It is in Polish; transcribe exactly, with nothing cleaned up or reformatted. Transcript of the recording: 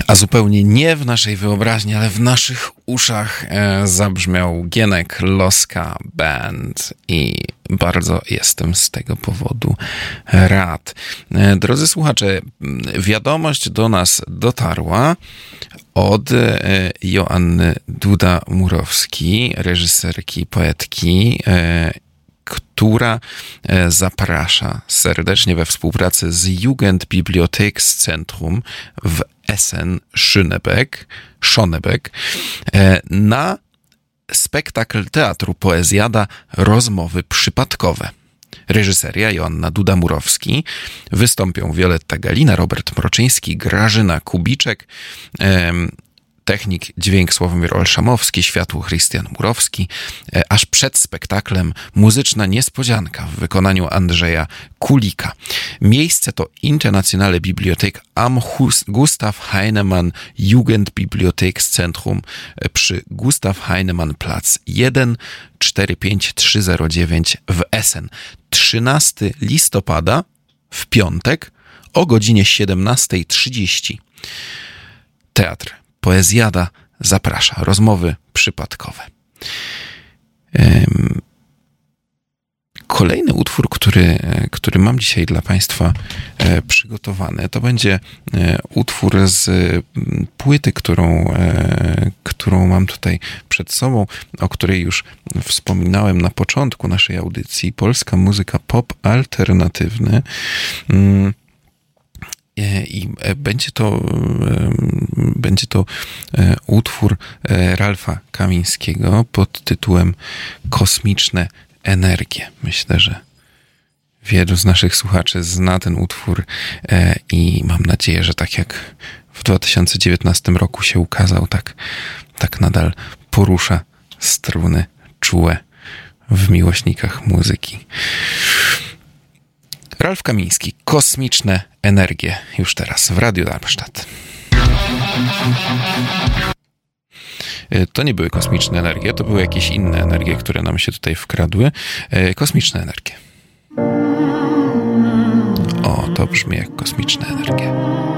A zupełnie nie w naszej wyobraźni, ale w naszych uszach e, zabrzmiał Gienek Loska Band i bardzo jestem z tego powodu rad. E, drodzy słuchacze, wiadomość do nas dotarła od e, Joanny Duda-Murowskiej, reżyserki, poetki, e, która zaprasza serdecznie we współpracy z Jugendbibliothekszentrum w Essen-Schönebeck, Schönebeck na spektakl teatru Poezjada Rozmowy przypadkowe. Reżyseria Joanna Duda-Murowski. Wystąpią Wioletta Galina, Robert Mroczyński, Grażyna Kubiczek, em, technik, dźwięk Sławomir Olszamowski, światło Krystian Murowski. Aż przed spektaklem muzyczna niespodzianka w wykonaniu Andrzeja Kulika. Miejsce to Internationale Bibliothek am Gustav Heinemann Jugendbibliothekszentrum przy Gustav Heinemann Platz jeden cztery pięć trzy zero dziewięć w Essen. trzynastego listopada w piątek o godzinie siedemnasta trzydzieści. Teatr Poezjada zaprasza. Rozmowy przypadkowe. Kolejny utwór, który, który mam dzisiaj dla Państwa przygotowany, to będzie utwór z płyty, którą, którą mam tutaj przed sobą, o której już wspominałem na początku naszej audycji. Polska muzyka pop alternatywny. I będzie to, będzie to utwór Ralfa Kamińskiego pod tytułem Kosmiczne energie. Myślę, że wielu z naszych słuchaczy zna ten utwór i mam nadzieję, że tak jak w dwa tysiące dziewiętnastym roku się ukazał, tak, tak nadal porusza struny czułe w miłośnikach muzyki. Ralf Kamiński, Kosmiczne energie, już teraz w Radiu Darmstadt. To nie były kosmiczne energie, to były jakieś inne energie, które nam się tutaj wkradły. Kosmiczne energie. O, to brzmi jak kosmiczne energie.